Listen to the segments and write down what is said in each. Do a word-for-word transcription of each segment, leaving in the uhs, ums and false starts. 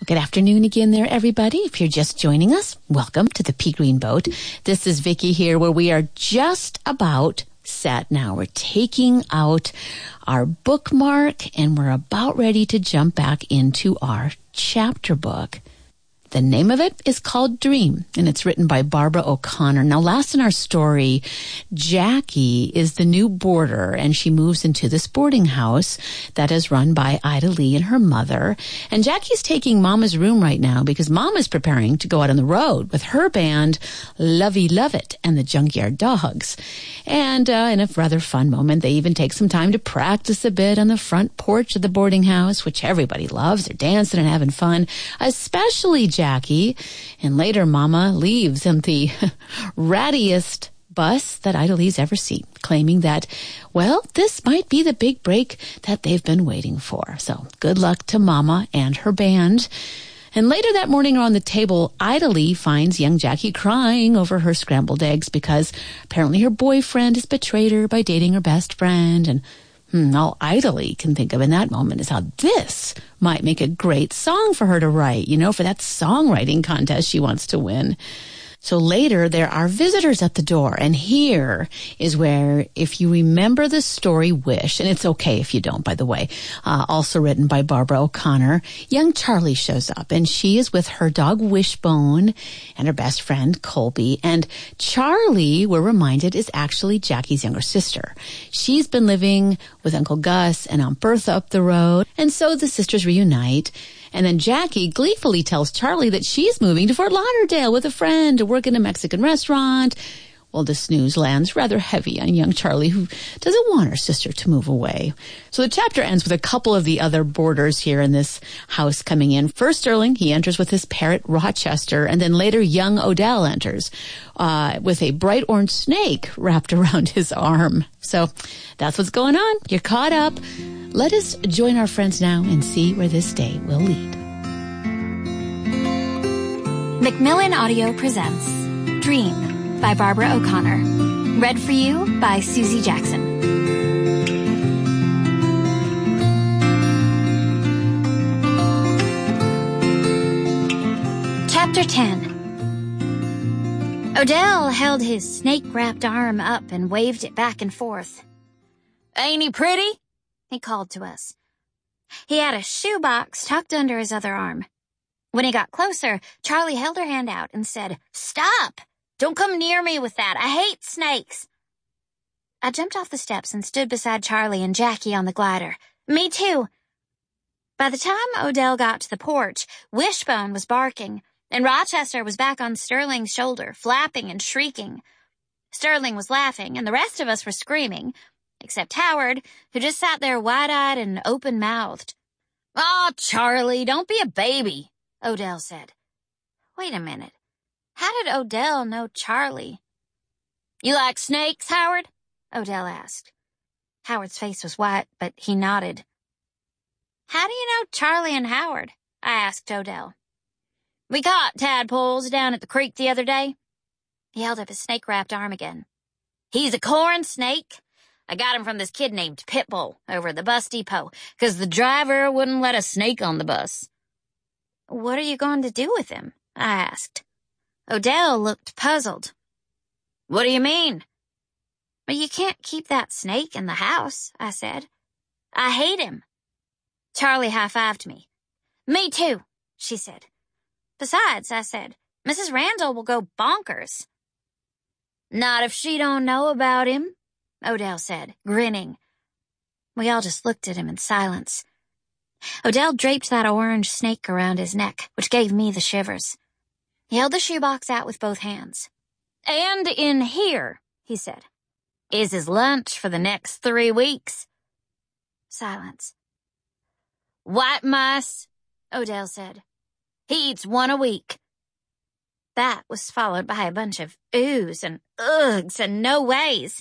Good afternoon again there, everybody. If you're just joining us, welcome to the Pea Green Boat. This is Vicki here, where we are just about set now. We're taking out our bookmark and we're about ready to jump back into our chapter book. The name of it is called Dream, and it's written by Barbara O'Connor. Now, last in our story, Jackie is the new boarder, and she moves into this boarding house that is run by Ida Lee and her mother. And Jackie's taking Mama's room right now because Mama's preparing to go out on the road with her band, Lovey Love It and the Junkyard Dogs. And uh, in a rather fun moment, they even take some time to practice a bit on the front porch of the boarding house, which everybody loves. They're dancing and having fun, especially Jackie. And later, Mama leaves in the rattiest bus that Ida Lee's ever seen, claiming that, well, this might be the big break that they've been waiting for. So good luck to Mama and her band. And later that morning around the table, Ida Lee finds young Jackie crying over her scrambled eggs because apparently her boyfriend has betrayed her by dating her best friend. And Hmm, all Ida Lee can think of in that moment is how this might make a great song for her to write, you know, for that songwriting contest she wants to win. So later, there are visitors at the door, and here is where, if you remember the story Wish, and it's okay if you don't, by the way, uh, also written by Barbara O'Connor, young Charlie shows up, and she is with her dog Wishbone and her best friend Colby, and Charlie, we're reminded, is actually Jackie's younger sister. She's been living with Uncle Gus and Aunt Bertha up the road, and so the sisters reunite. And then Jackie gleefully tells Charlie that she's moving to Fort Lauderdale with a friend to work in a Mexican restaurant. Well, this news lands rather heavy on young Charlie, who doesn't want her sister to move away. So the chapter ends with a couple of the other boarders here in this house coming in. First, Sterling, he enters with his parrot, Rochester, and then later young Odell enters uh, with a bright orange snake wrapped around his arm. So that's what's going on. You're caught up. Let us join our friends now and see where this day will lead. Macmillan Audio presents Dream by Barbara O'Connor. Read for you by Susie Jackson. Chapter ten. Odell held his snake-wrapped arm up and waved it back and forth. "Ain't he pretty?" he called to us. He had a shoebox tucked under his other arm. When he got closer, Charlie held her hand out and said, "Stop! Don't come near me with that. I hate snakes." I jumped off the steps and stood beside Charlie and Jackie on the glider. Me too. By the time Odell got to the porch, Wishbone was barking, and Rochester was back on Sterling's shoulder, flapping and shrieking. Sterling was laughing, and the rest of us were screaming, except Howard, who just sat there wide-eyed and open-mouthed. "Aw, Charlie, don't be a baby," Odell said. Wait a minute. How did Odell know Charlie? "You like snakes, Howard?" Odell asked. Howard's face was white, but he nodded. "How do you know Charlie and Howard?" I asked Odell. "We caught tadpoles down at the creek the other day." He held up his snake-wrapped arm again. "He's a corn snake. I got him from this kid named Pitbull over at the bus depot, 'cause the driver wouldn't let a snake on the bus." "What are you going to do with him?" I asked. Odell looked puzzled. "What do you mean?" "Well, you can't keep that snake in the house," I said. "I hate him." Charlie high-fived me. "Me too," she said. "Besides," I said, "Missus Randall will go bonkers." "Not if she don't know about him," Odell said, grinning. We all just looked at him in silence. Odell draped that orange snake around his neck, which gave me the shivers. He held the shoebox out with both hands. "And in here," he said, "is his lunch for the next three weeks." Silence. "White mice," Odell said. "He eats one a week." That was followed by a bunch of oohs and ughs and no ways.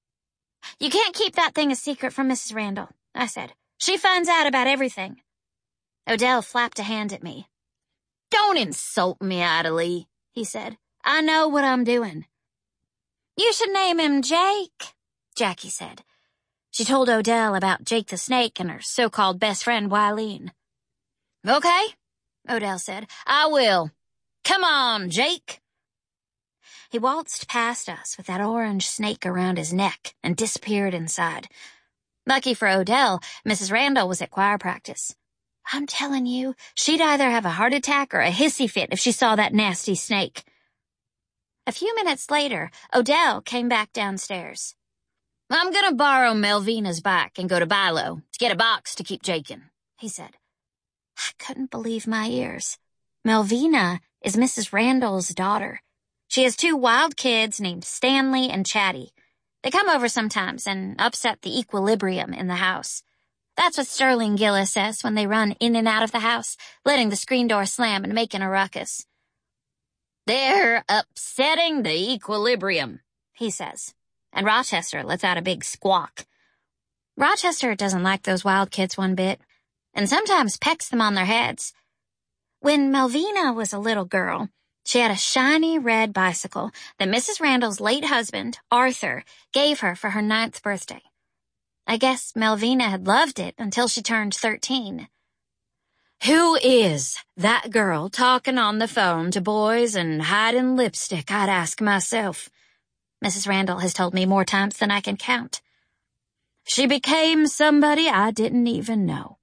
"You can't keep that thing a secret from Missus Randall," I said. "She finds out about everything." Odell flapped a hand at me. "Don't insult me, Ida Lee," he said. "I know what I'm doing." "You should name him Jake," Jackie said. She told Odell about Jake the Snake and her so-called best friend, Wileen. "Okay," Odell said. I will. Come on, Jake. He waltzed past us with that orange snake around his neck and disappeared inside. Lucky for Odell, Missus Randall was at choir practice. I'm telling you, she'd either have a heart attack or a hissy fit if she saw that nasty snake. A few minutes later, Odell came back downstairs. I'm gonna borrow Melvina's bike and go to Bilo to get a box to keep Jake in, he said. I couldn't believe my ears. Melvina is Missus Randall's daughter. She has two wild kids named Stanley and Chatty. They come over sometimes and upset the equilibrium in the house. That's what Sterling Gillis says when they run in and out of the house, letting the screen door slam and making a ruckus. They're upsetting the equilibrium, he says, and Rochester lets out a big squawk. Rochester doesn't like those wild kids one bit, and sometimes pecks them on their heads. When Melvina was a little girl, she had a shiny red bicycle that Missus Randall's late husband, Arthur, gave her for her ninth birthday. I guess Melvina had loved it until she turned thirteen. Who is that girl talking on the phone to boys and hiding lipstick, I'd ask myself. Missus Randall has told me more times than I can count. She became somebody I didn't even know.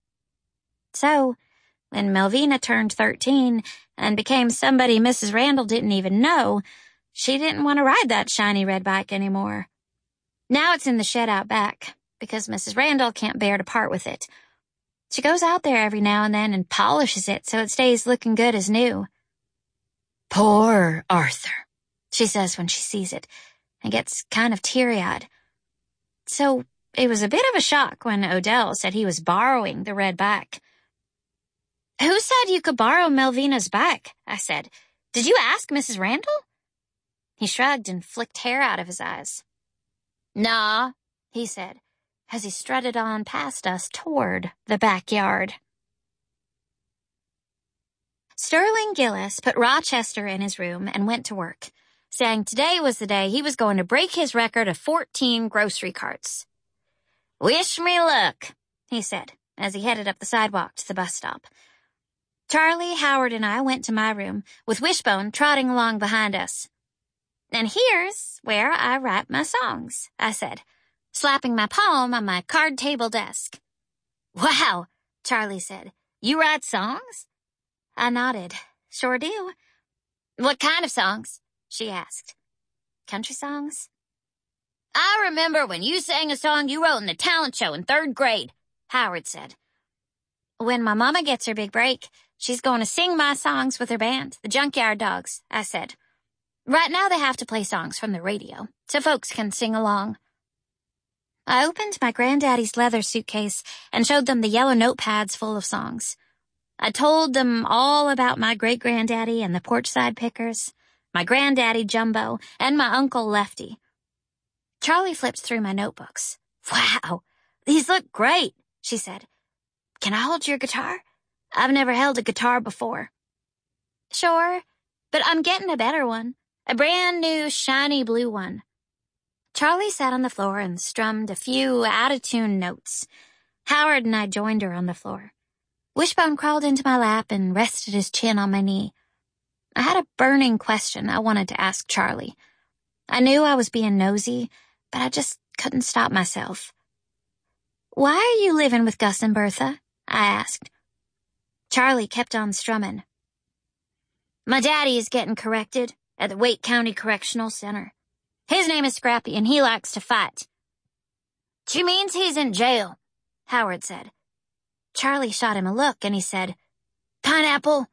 So, when Melvina turned thirteen and became somebody Missus Randall didn't even know, she didn't want to ride that shiny red bike anymore. Now it's in the shed out back, because Missus Randall can't bear to part with it. She goes out there every now and then and polishes it so it stays looking good as new. Poor Arthur, she says when she sees it, and gets kind of teary-eyed. So it was a bit of a shock when Odell said he was borrowing the red bike. Who said you could borrow Melvina's bike? I said. Did you ask Missus Randall? He shrugged and flicked hair out of his eyes. Nah, he said, as he strutted on past us toward the backyard. Sterling Gillis put Rochester in his room and went to work, saying today was the day he was going to break his record of fourteen grocery carts. Wish me luck, he said, as he headed up the sidewalk to the bus stop. Charlie, Howard, and I went to my room, with Wishbone trotting along behind us. And here's where I write my songs, I said, slapping my palm on my card table desk. Wow, Charlie said. You write songs? I nodded. Sure do. What kind of songs? She asked. Country songs? I remember when you sang a song you wrote in the talent show in third grade, Howard said. When my mama gets her big break, she's going to sing my songs with her band, the Junkyard Dogs, I said. Right now they have to play songs from the radio, so folks can sing along. I opened my granddaddy's leather suitcase and showed them the yellow notepads full of songs. I told them all about my great-granddaddy and the Porchside Pickers, my granddaddy Jumbo, and my uncle Lefty. Charlie flipped through my notebooks. Wow, these look great, she said. Can I hold your guitar? I've never held a guitar before. Sure, but I'm getting a better one. A brand new shiny blue one. Charlie sat on the floor and strummed a few out-of-tune notes. Howard and I joined her on the floor. Wishbone crawled into my lap and rested his chin on my knee. I had a burning question I wanted to ask Charlie. I knew I was being nosy, but I just couldn't stop myself. Why are you living with Gus and Bertha? I asked. Charlie kept on strumming. My daddy is getting corrected at the Wake County Correctional Center. His name is Scrappy, and he likes to fight. She means he's in jail, Howard said. Charlie shot him a look, and he said, Pineapple.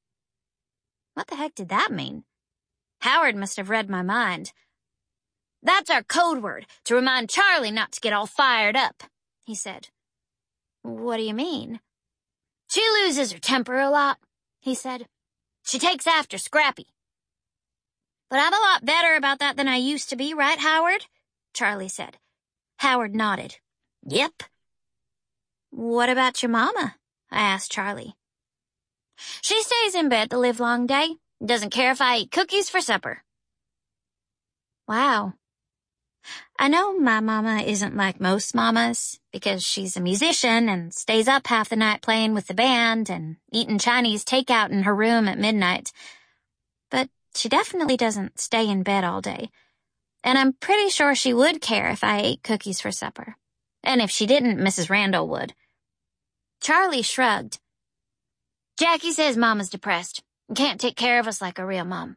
What the heck did that mean? Howard must have read my mind. That's our code word to remind Charlie not to get all fired up, he said. What do you mean? She loses her temper a lot, he said. She takes after Scrappy. But I'm a lot better about that than I used to be, right, Howard? Charlie said. Howard nodded. Yep. What about your mama? I asked Charlie. She stays in bed the livelong day. Doesn't care if I eat cookies for supper. Wow. I know my mama isn't like most mamas because she's a musician and stays up half the night playing with the band and eating Chinese takeout in her room at midnight. But she definitely doesn't stay in bed all day. And I'm pretty sure she would care if I ate cookies for supper. And if she didn't, Missus Randall would. Charlie shrugged. Jackie says Mama's depressed and can't take care of us like a real mom.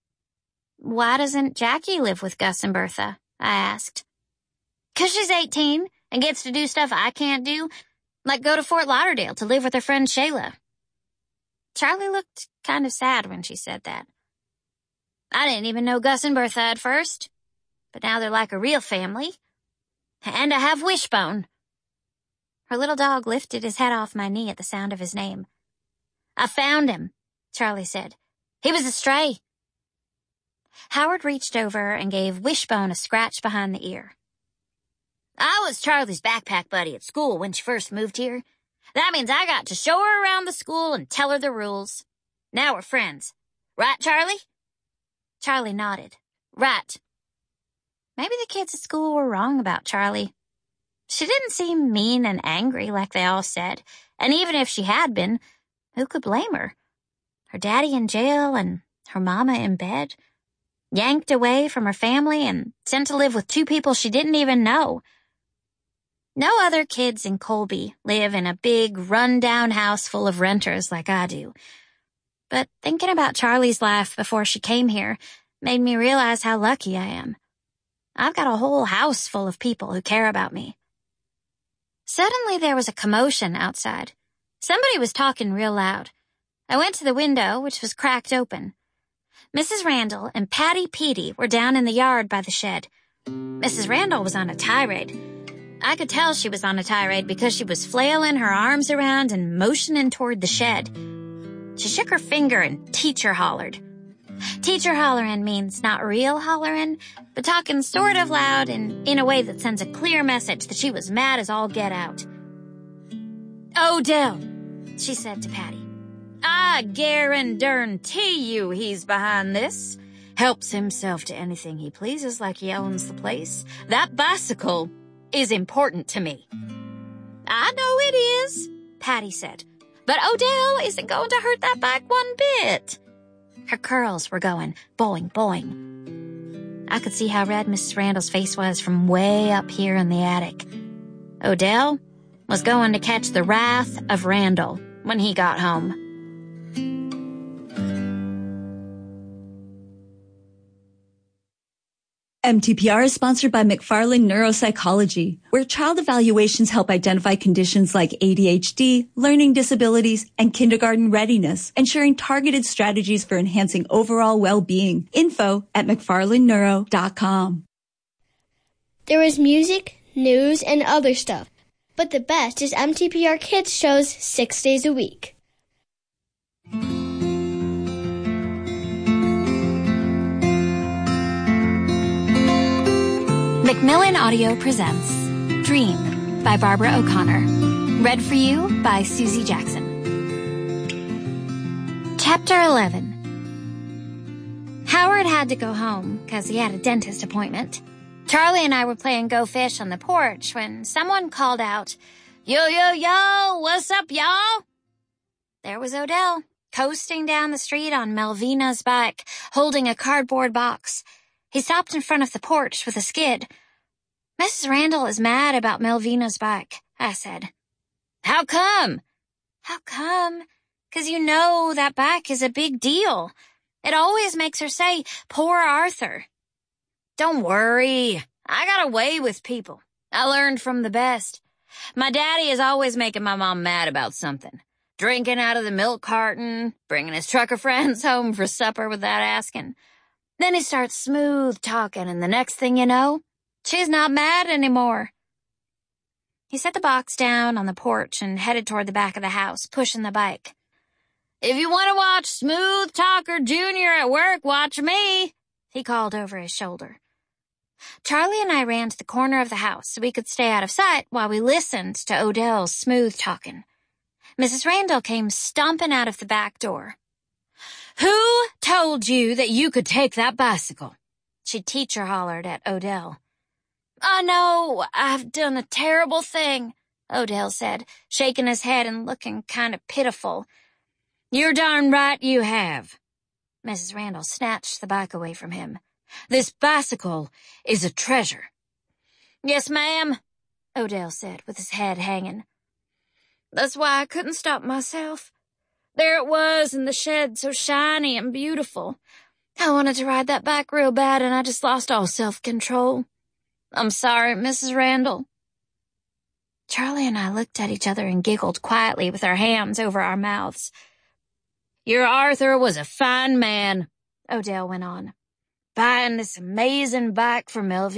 Why doesn't Jackie live with Gus and Bertha? I asked. 'Cause she's eighteen and gets to do stuff I can't do, like go to Fort Lauderdale to live with her friend Shayla. Charlie looked kind of sad when she said that. I didn't even know Gus and Bertha at first, but now they're like a real family. And I have Wishbone. Her little dog lifted his head off my knee at the sound of his name. I found him, Charlie said. He was a stray. Howard reached over and gave Wishbone a scratch behind the ear. I was Charlie's backpack buddy at school when she first moved here. That means I got to show her around the school and tell her the rules. Now we're friends. Right, Charlie? Charlie nodded. Right. Maybe the kids at school were wrong about Charlie. She didn't seem mean and angry like they all said, and even if she had been, who could blame her? Her daddy in jail and her mama in bed, yanked away from her family and sent to live with two people she didn't even know. No other kids in Colby live in a big, run-down house full of renters like I do. But thinking about Charlie's life before she came here made me realize how lucky I am. I've got a whole house full of people who care about me. Suddenly there was a commotion outside. Somebody was talking real loud. I went to the window, which was cracked open. Missus Randall and Patty Petey were down in the yard by the shed. Missus Randall was on a tirade. I could tell she was on a tirade because she was flailing her arms around and motioning toward the shed. She shook her finger and teacher hollered. Teacher hollerin' means not real hollerin', but talking sort of loud and in a way that sends a clear message that she was mad as all get out. Odell, she said to Patty. I guarantee you he's behind this. Helps himself to anything he pleases like he owns the place. That bicycle is important to me. I know it is, Patty said, but Odell isn't going to hurt that bike one bit. Her curls were going boing, boing. I could see how red Missus Randall's face was from way up here in the attic. Odell was going to catch the wrath of Randall when he got home. M T P R is sponsored by McFarland Neuropsychology, where child evaluations help identify conditions like A D H D, learning disabilities, and kindergarten readiness, ensuring targeted strategies for enhancing overall well-being. Info at mcfarland neuro dot com. There is music, news, and other stuff, but the best is M T P R Kids shows six days a week. Macmillan Audio presents Dream by Barbara O'Connor. Read for you by Susie Jackson. Chapter eleven. Howard had to go home because he had a dentist appointment. Charlie and I were playing Go Fish on the porch when someone called out, Yo, yo, yo, what's up, y'all? There was Odell, coasting down the street on Melvina's bike, holding a cardboard box. He stopped in front of the porch with a skid. Missus Randall is mad about Melvina's bike, I said. How come? How come? 'Cause you know that bike is a big deal. It always makes her say, poor Arthur. Don't worry. I got away with people. I learned from the best. My daddy is always making my mom mad about something. Drinking out of the milk carton, bringing his trucker friends home for supper without asking. Then he starts smooth talking, and the next thing you know, she's not mad anymore. He set the box down on the porch and headed toward the back of the house, pushing the bike. If you want to watch Smooth Talker Junior at work, watch me, he called over his shoulder. Charlie and I ran to the corner of the house so we could stay out of sight while we listened to Odell's smooth talking. Missus Randall came stomping out of the back door. Who told you that you could take that bicycle? She teacher hollered at Odell. I know I've done a terrible thing, Odell said, shaking his head and looking kind of pitiful. You're darn right you have. Missus Randall snatched the bike away from him. This bicycle is a treasure. Yes, ma'am, Odell said with his head hanging. That's why I couldn't stop myself. There it was in the shed, so shiny and beautiful. I wanted to ride that bike real bad, and I just lost all self-control. I'm sorry, Missus Randall. Charlie and I looked at each other and giggled quietly with our hands over our mouths. Your Arthur was a fine man, Odell went on, buying this amazing bike from L V